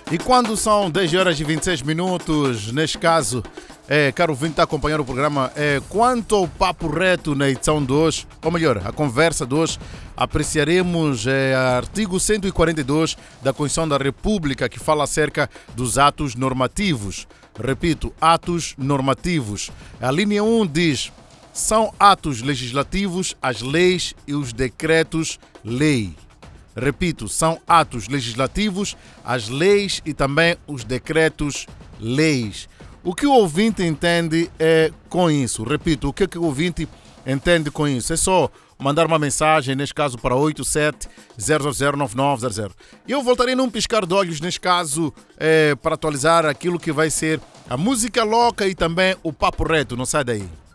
E quando são 10 horas e 26 minutos, neste caso, caro ouvinte, está a acompanhar o programa. Quanto ao papo reto na edição de hoje, ou melhor, a conversa de hoje, apreciaremos artigo 142 da Constituição da República, que fala acerca dos atos normativos. Repito, atos normativos. A linha 1 diz: são atos legislativos as leis e os decretos-lei. Repito, são atos legislativos as leis e também os decretos-leis. O que o ouvinte entende com isso? Repito, o que o ouvinte entende com isso? É só mandar uma mensagem, neste caso para 87-000-9900. Eu voltarei num piscar de olhos, neste caso, para atualizar aquilo que vai ser a música louca e também o papo reto. Não sai daí.